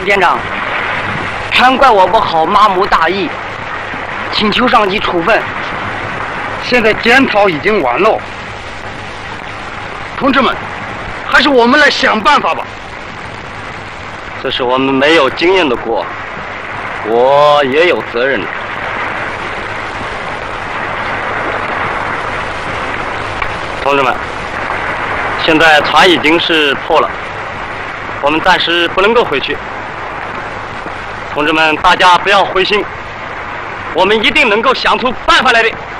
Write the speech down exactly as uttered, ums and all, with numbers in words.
连长，全怪我不好，麻木大意，请求上级处分。 现在检讨已经晚了，同志们，还是我们来想办法吧。 这是我们没有经验的锅，我也有责任。同志们，现在船已经是破了，我们暂时不能够回去。同志们，大家不要灰心，我们一定能够想出办法来的。